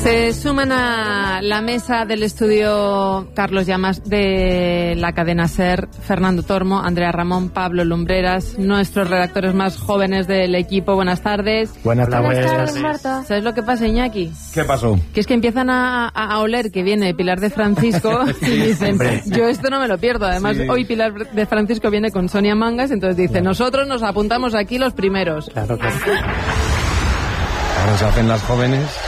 Se suman a la mesa del estudio Carlos Llamas de la cadena SER, Fernando Tormo, Andrea Ramón, Pablo Lumbreras, nuestros redactores más jóvenes del equipo. Buenas tardes. Buenas tardes, Marta. ¿Sabes lo que pasa, Iñaki? ¿Qué pasó? Que es que empiezan a oler que viene Pilar de Francisco y dicen, yo esto no me lo pierdo. Además, hoy Pilar de Francisco viene con Sonia Mangas, entonces dice, nosotros nos apuntamos aquí los primeros. Claro. Ahora se hacen las jóvenes.